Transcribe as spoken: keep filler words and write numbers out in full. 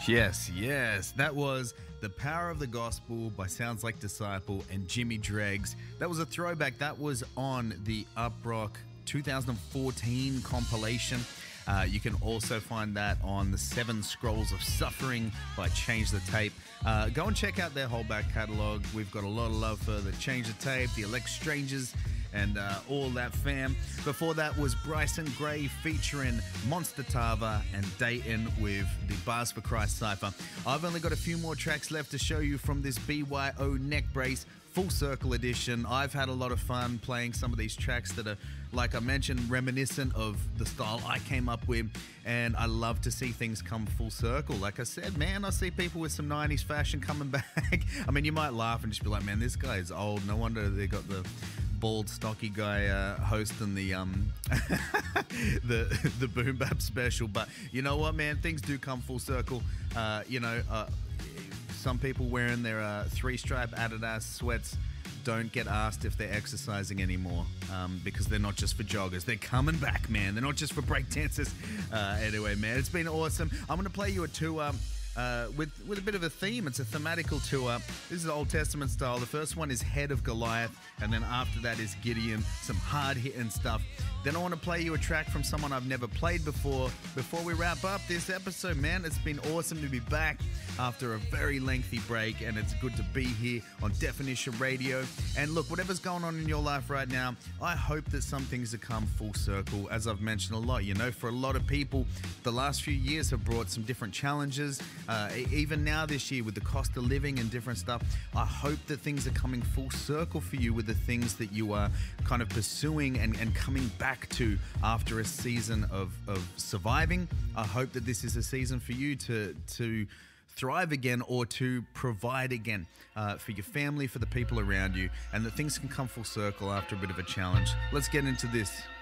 Yes, yes. That was The Power of the Gospel by Sounds Like Disciple and Jimmy Dregs. That was a throwback. That was on the Uprock two thousand fourteen compilation. Uh, you can also find that on the Seven Scrolls of Suffering by Change the Tape. Uh, go and check out their whole back catalogue. We've got a lot of love for the Change the Tape, the Elect Strangers, and uh, all that fam. Before that was Bryson Gray featuring Monster Tava and Dayton with the Bars for Christ Cypher. I've only got a few more tracks left to show you from this B Y O Neck Brace Full Circle Edition. I've had a lot of fun playing some of these tracks that are, like I mentioned, reminiscent of the style I came up with, and I love to see things come full circle. Like I said, man, I see people with some nineties fashion coming back. I mean, you might laugh and just be like, man, this guy is old. No wonder they got the bald, stocky guy uh, hosting the um the the Boom Bap special. But you know what, man? Things do come full circle. Uh, you know, uh, some people wearing their uh, three-stripe Adidas sweats don't get asked if they're exercising anymore um, because they're not just for joggers. They're coming back, man. They're not just for breakdancers. Uh, anyway, man, it's been awesome. I'm going to play you a tour uh, with, with a bit of a theme. It's a thematical tour. This is Old Testament style. The first one is Head of Goliath, and then after that is Gideon, some hard-hitting stuff. Then I want to play you a track from someone I've never played before. Before we wrap up this episode, man, it's been awesome to be back after a very lengthy break, and it's good to be here on Definition Radio. And look, whatever's going on in your life right now, I hope that some things have come full circle. As I've mentioned a lot, you know, for a lot of people, the last few years have brought some different challenges. Uh, even now this year with the cost of living and different stuff, I hope that things are coming full circle for you with the things that you are kind of pursuing and, and coming back to after a season of, of surviving. I hope that this is a season for you to to thrive again, or to provide again uh, for your family, for the people around you, and that things can come full circle after a bit of a challenge. Let's get into this.